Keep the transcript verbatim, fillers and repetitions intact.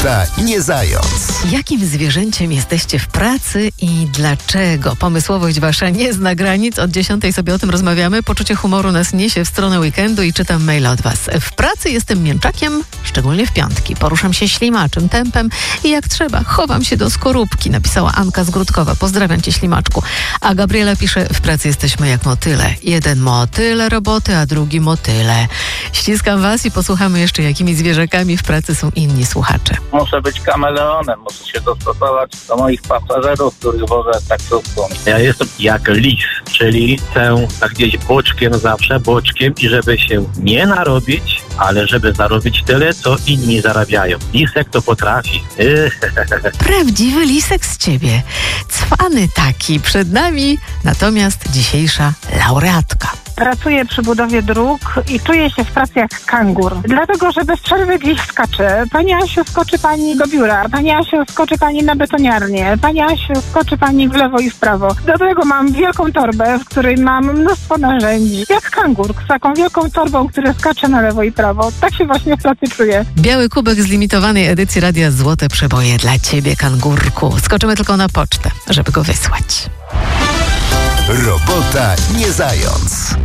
Robota nie zając. Jakim zwierzęciem jesteście w pracy i dlaczego? Pomysłowość wasza nie zna granic. Od dziesiątej sobie o tym rozmawiamy. Poczucie humoru nas niesie w stronę weekendu i czytam maila od was. W pracy jestem mięczakiem, szczególnie w piątki. Poruszam się ślimaczym tempem i jak trzeba, chowam się do skorupki, napisała Anka z Grudkowa. Pozdrawiam cię, ślimaczku. A Gabriela pisze, w pracy jesteśmy jak motyle. Jeden motyle roboty, a drugi motyle. Ściskam was i posłuchamy jeszcze, jakimi zwierzakami w pracy są inni słuchacze. Muszę być kameleonem, muszę się dostosować do moich pasażerów, których wożę taksówką. Ja jestem jak lis, czyli chcę tak gdzieś boczkiem zawsze, boczkiem i żeby się nie narobić, ale żeby zarobić tyle, co inni zarabiają. Lisek to potrafi. Prawdziwy lisek z ciebie. Cwany taki przed nami, natomiast dzisiejsza laureatka. Pracuję przy budowie dróg i czuję się w pracy jak kangur. Dlatego, że bez przerwy gdzieś skaczę. Pani Asiu, skoczy pani do biura. Pani Asiu, skoczy pani na betoniarnię. Pani Asiu, skoczy pani w lewo i w prawo. Do tego mam wielką torbę, w której mam mnóstwo narzędzi. Jak kangur, z taką wielką torbą, która skacze na lewo i prawo. Tak się właśnie w pracy czuję. Biały kubek z limitowanej edycji Radia Złote Przeboje dla ciebie, kangurku. Skoczymy tylko na pocztę, żeby go wysłać. Robota nie zając.